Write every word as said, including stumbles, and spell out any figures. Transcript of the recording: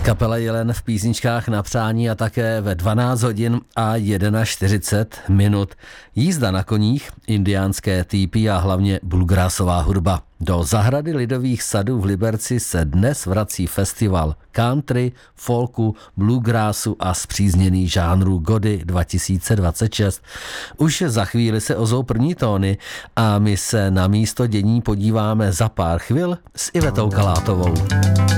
Kapela Jelen v písničkách na přání a také ve dvanáct hodin a čtyřicet jedna minut. Jízda na koních, indiánské týpy a hlavně bluegrassová hudba. Do zahrady lidových sadů v Liberci se dnes vrací festival country, folku, bluegrassu a zpřízněný žánrů Gody dva tisíce dvacet šest. Už za chvíli se ozvou první tóny a my se na místo dění podíváme za pár chvil s Ivetou Kalátovou.